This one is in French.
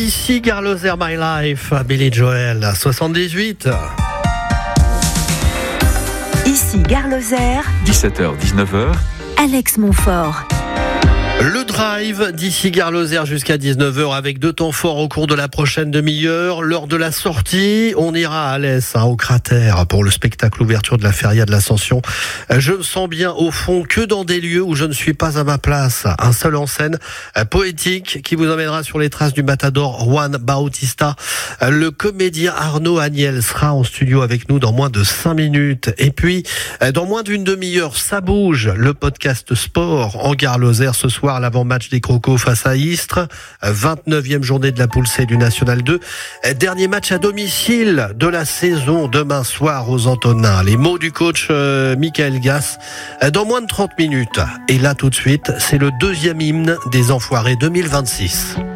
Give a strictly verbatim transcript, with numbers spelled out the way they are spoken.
Ici Gare Lozère My Life, Billy Joel, soixante-dix-huit. Ici Gare Lozère, dix-sept heures dix-neuf heures, Alex Montfort. Le drive d'ici Gare Lozère jusqu'à dix-neuf heures avec deux temps forts au cours de la prochaine demi-heure. Lors de la sortie, on ira à Alès, hein, au cratère, pour le spectacle ouverture de la Feria de l'Ascension. Je me sens bien au fond que dans des lieux où je ne suis pas à ma place. Un seul en scène poétique qui vous emmènera sur les traces du matador Juan Bautista. Le comédien Arnaud Agnel sera en studio avec nous dans moins de cinq minutes. Et puis, dans moins d'une demi-heure, ça bouge, le podcast sport en Gare Lozère ce soir. L'avant-match des Crocos face à Istres, vingt-neuvième journée de la poule C du National deux, dernier match à domicile de la saison demain soir aux Antonins. Les mots du coach euh, Michael Gass dans moins de trente minutes. Et là tout de suite, c'est le deuxième hymne des Enfoirés deux mille vingt-six.